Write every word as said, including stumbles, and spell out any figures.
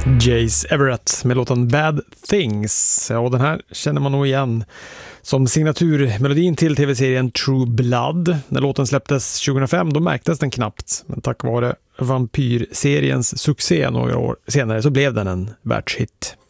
Jace Everett med låten Bad Things. Ja, den här känner man nog igen som signaturmelodin till tv-serien True Blood. När låten släpptes tjugohundrafem då märktes den knappt, men tack vare vampyrseriens succé några år senare så blev den en världshit.